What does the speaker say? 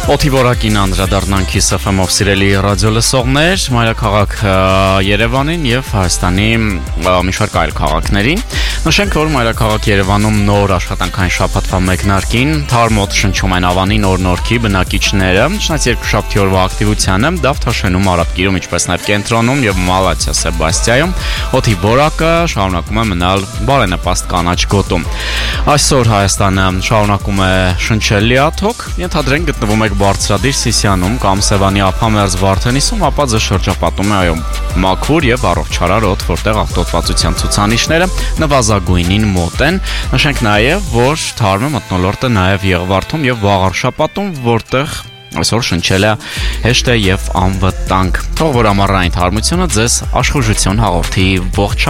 Օդի որակին անդրադառնանք FM-ով սիրելի ռադիո լսողներ, մայրաքաղաք Երևանին եւ Հայաստանի մի շարք այլ քաղաքներին։ Նշենք, որ մայրաքաղաք Երևանում նոր աշխատանքային շաբաթվա մեկնարկին թարմոտ շնչում են Ավանի նոր նորքի բնակիչները, չնայած երկուշաբթի օրվա ակտիվությանը Դավթաշենում, Արաբկիրում, ինչպես նաեւ Կենտրոնում եւ Մալաթիա Սեբաստիայում օդի որակը շարունակում է մնալ բարենպաստ կանաչ գոտում։ Այսօր Հայաստանը շարունակում է շնչել լիաթոք, ենթադրենք գտնվում եք Բարձրադիր Սիսիանում կամ Սևանի ափամերձ Վարդենիսում, ապա ձեզ շրջապատում է այո մաքուր եւ առողջարար օդ, որտեղ աղտոտվածության ցուցանիշները նվազագույնին մոտ են։ Նշենք նաեւ, որ թարմը մթնոլորտը նաեւ Եղվարդում եւ Վաղարշապատում, որտեղ այսօր շնչել է հեշտ է եւ անվտանգ։ Թող որ ամառային թարմությունը ձեզ աշխուժություն հաղորդի ողջ